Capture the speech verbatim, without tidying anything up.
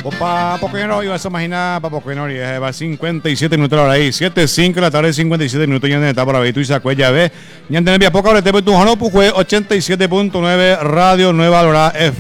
Opa, ¿por qué no? Iba a esa máquina, para por qué no? Va cincuenta y siete minutos la hora ahí. siete cinco de la tarde, cincuenta y siete minutos. Ya está por ahí. Tú y sacó ya ve. Ya en Tenebia, poca hora, te tu jano, pues ochenta y siete punto nueve Radio Nueva Lora F.